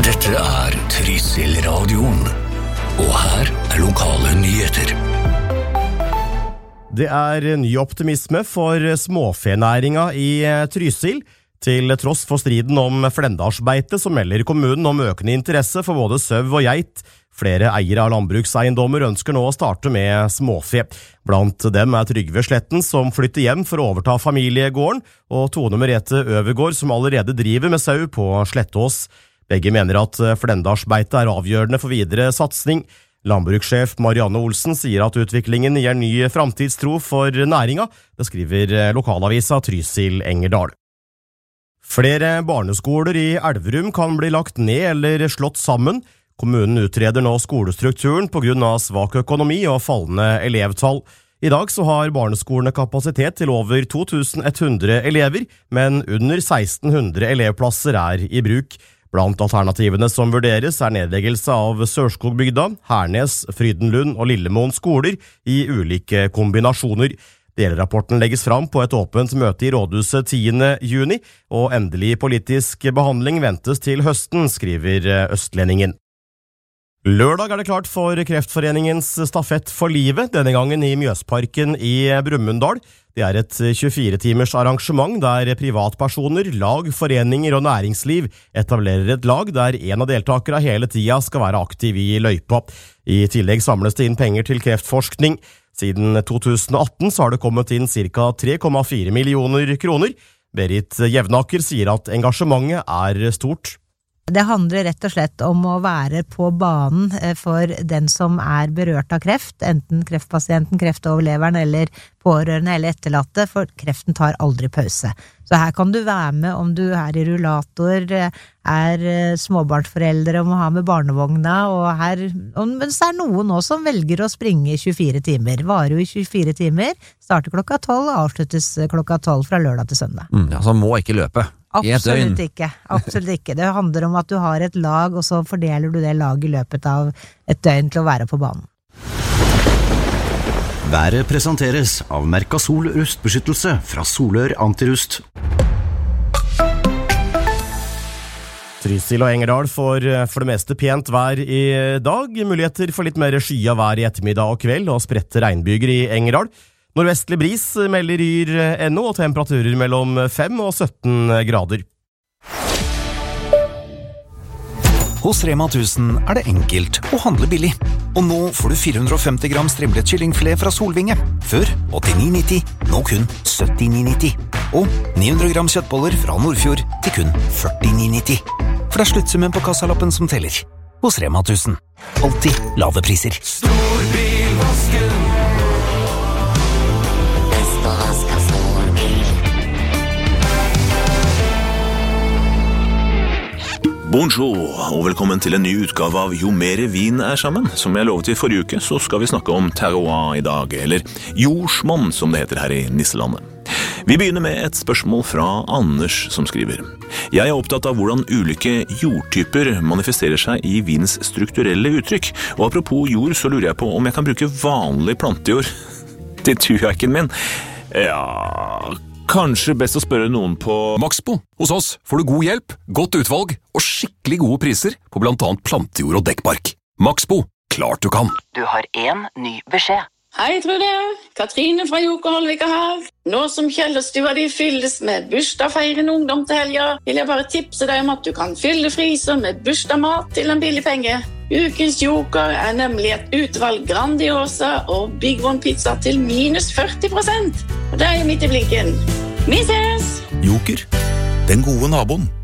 Dette Trysil-radioen, og her lokale nyheter. Det ny optimisme for småfenæringa i Trysil. Til tross for striden om Flendalsbeite, så melder kommunen om økende interesse for både søv og geit. Flere eiere av landbrukseiendommer ønsker nå å starte med småfe. Blant dem Trygve Sletten, som flytter hjem for å overta familiegården, og Tone Merete Øvergård, som allerede driver med sau på Slettås. Begge mener at Flendalsbeite avgjørende for videre satsning. Landbrukssjef Marianne Olsen sier at utviklingen gir ny framtidstro for næringa. Det skriver lokalavisa Trysil Engerdal. Flere barneskoler i Elverum kan bli lagt ned eller slått sammen. Kommunen utreder nå skolestrukturen på grunn av svak økonomi og fallende elevtall. I dag så har barneskolene kapasitet til over 2100 elever, men under 1600 elevplasser i bruk. Blant alternativene som vurderes nedleggelse av Sørskogbygda, Hernes, Frydenlund og Lillemoen skoler i ulike kombinasjoner. Delrapporten legges fram på et åpent møte i rådhuset 10. juni, og endelig politisk behandling ventes til høsten, skriver Østlendingen. Lørdag det klart for Kreftforeningens stafett for livet, denne gangen i Mjøsparken i Brumunddal. Det et 24-timers arrangement der privatpersoner, lag, foreninger og næringsliv etablerer et lag der en av deltakere hele tida skal være aktiv i løypa. I tillegg samles det inn penger til kreftforskning. Siden 2018 så har det kommet inn ca. 3,4 millioner kroner. Berit Jevnaker sier at engasjementet stort. Det handler rett og slett om å være på banen for den som berørt av kreft, enten kreftpasienten, kreftoverleveren eller pårørende eller etterlatte, for kreften tar aldri pause. Så her kan du være med om du i rullator, småbarnsforeldre og må ha med barnevogna, men så noen også som velger å springe i 24 timer. Varer jo i 24 timer, starter klokka 12 og avsluttes klokka 12 fra lørdag til søndag. Så må ikke løpe. Absolutt ikke. Det handler om at du har et lag, og så fordeler du det laget i løpet av et døgn til å være på banen. Været presenteres av Mercasol rustbeskyttelse fra Solør Antirust. Trysil og Engerdal får for det meste pent vær i dag. Muligheter for litt mer skya vær i ettermiddag og kveld, og spredte regnbyger i Engerdal. Nordvestlig bris melder Yr NO, og temperaturer mellom 5 og 17 grader. Hos Rema 1000 det enkelt å handle billig. Og nå får du 450 gram strimlet kyllingfilet fra Solvinge. Før 89,90, nå kun 79,90. Og 900 gram kjøttboller fra Nordfjord til kun 49,90. For det sluttsummen på kassalappen som teller. Hos Rema 1000. Alltid lave priser. Storbilvasken. Bonjour, og velkommen til en ny utgave av Jo mere vin sammen. Som jeg lovet i forrige uke, så skal vi snakke om terroir i dag, eller jordsmonn som det heter her i Nisselandet. Vi begynner med et spørsmål fra Anders som skriver. Jeg opptatt av hvordan ulike jordtyper manifesterer seg i vins strukturelle uttrykk. Og apropos jord, så lurer jeg på om jeg kan bruke vanlig plantejord til tujakken min. Ja, kanskje best å spørre noen på Maxbo. Hos oss får du god hjelp, godt utvalg og skikkelig gode priser på blant annet plantejord og dekkbark. Maxbo, klart du kan. Du har en ny beskjed. Hei, Trude. Katrine fra Jokerholvika her. Nå som kjellerstua di fylles med bursdagsfeirende ungdom til helga, vil jeg bare tipse deg om at du kan fylle frysen med bursdagsmat til en billig penge. Ukens Joker nemlig et utvalg Grandiosa og Big One pizza til minus 40%. Og det midt i blinken. Vi ses! Joker, den gode naboen.